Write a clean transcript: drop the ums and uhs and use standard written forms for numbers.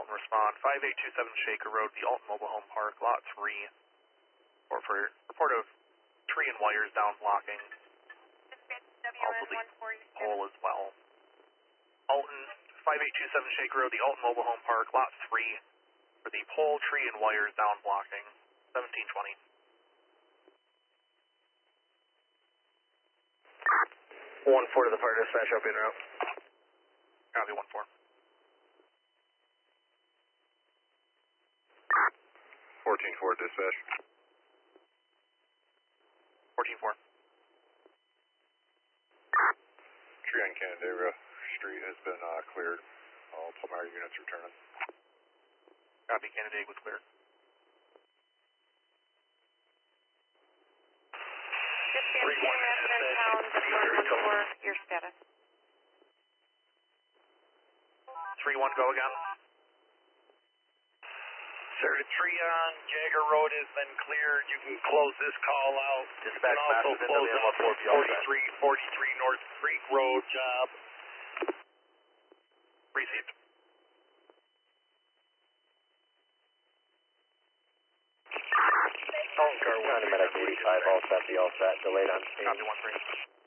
Alton respond. 5827 Shaker Road, the Alton Mobile Home Park, Lot 3. Or for report of tree and wires down blocking. Also the pole as well. Alton, 5827 Shaker Road, the Alton Mobile Home Park, Lot 3. For the pole, tree, and wires down blocking. 1720. 1-4 to the fire dispatch, up en route. Copy, 1-4. 14-4 dispatch. 14-4. Tree on Canandaigua Street has been cleared. All Palmyra units returning. Copy, Canandaigua was cleared. Dispatch, Master in town, W114, your status. 3-1, go again. Sir, the tree on Jagger Road has been cleared. You can close this call out. Dispatch, and also Masters, close out NW114, 43 North Creek Road job. Received. Phone car 1 Medic 85, all set, delayed on scene. Copy, 1-3.